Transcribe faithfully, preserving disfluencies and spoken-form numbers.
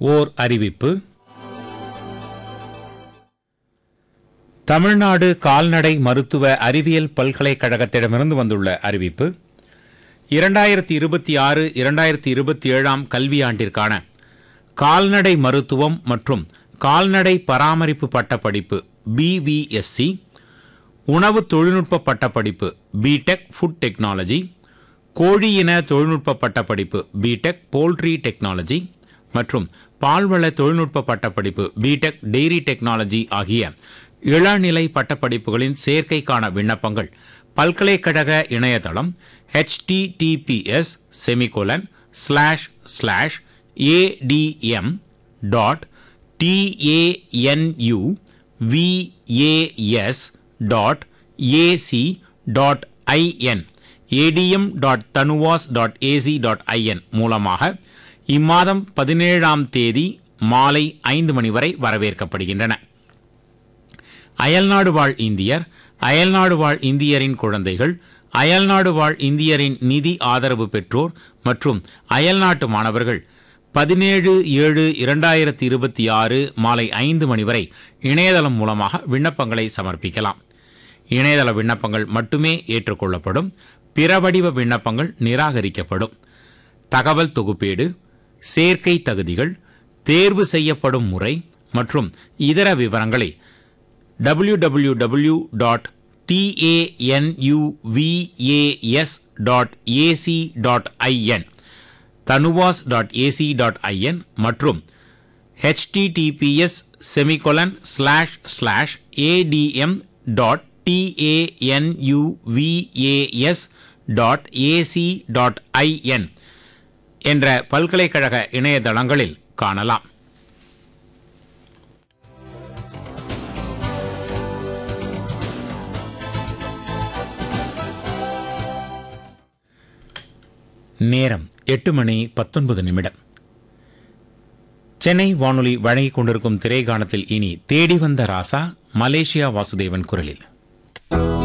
ஓர் அறிவிப்பு. தமிழ்நாடு கால்நடை மருத்துவ அறிவியல் பல்கலைக்கழகத்திடமிருந்து வந்துள்ள அறிவிப்பு. இரண்டாயிரத்தி இருபத்தி ஆறு இரண்டாயிரத்தி இருபத்தி ஏழாம் கல்வியாண்டிற்கான கால்நடை மருத்துவம் மற்றும் கால்நடை பராமரிப்பு பட்டப்படிப்பு பிவிஎஸ்சி, உணவு தொழில்நுட்ப பட்டப்படிப்பு பிடெக் ஃபுட் டெக்னாலஜி, கோழியின தொழில்நுட்ப பட்டப்படிப்பு பிடெக் போல்ட்ரி டெக்னாலஜி மற்றும் பால்வள தொழில்நுட்ப பட்டப்படிப்பு பிடெக் டெய்ரி டெக்னாலஜி ஆகிய இளநிலை பட்டப்படிப்புகளின் சேர்க்கைக்கான விண்ணப்பங்கள் பல்கலைக்கழக இணையதளம் HTTPS semicolon slash slash ATM dot TANU VAS dot AC dot IN ATM dot TANUVAS dot AC dot IN மூலமாக இம்மாதம் பதினேழாம் தேதி மாலை ஐந்து மணி வரை வரவேற்கப்படுகின்றன. அயல்நாடு வாழ் இந்தியர், அயல்நாடு வாழ் இந்தியரின் குழந்தைகள், அயல்நாடு வாழ் இந்தியரின் நிதி ஆதரவு பெற்றோர் மற்றும் அயல்நாட்டு மாணவர்கள் பதினேழு ஏழு இரண்டாயிரத்தி இருபத்தி ஆறு மாலை ஐந்து மணி வரை இணையதளம் மூலமாக விண்ணப்பங்களை சமர்ப்பிக்கலாம். இணையதள விண்ணப்பங்கள் மட்டுமே ஏற்றுக்கொள்ளப்படும். பிற வடிவ விண்ணப்பங்கள் நிராகரிக்கப்படும். தகவல் தொகுப்பீடு, சேர்க்கை தகுதிகள், தேர்வு செய்யப்படும் முறை மற்றும் இதர விவரங்களை W W W dot TANUVAS dot AC dot IN TANUVAS dot AC dot IN மற்றும் HTTPS semicolon slash slash ATM dot TANUVAS dot AC dot IN என்ற பல்கலைக்கழக இணையதளங்களில் காணலாம். நேரம் எட்டு மணி பத்தொன்பது நிமிடம். சென்னை வானொலி வழங்கிக் கொண்டிருக்கும் திரைகாணத்தில் இனி தேடி வந்த ராசா மலேசியா வாசுதேவன் குரலில்.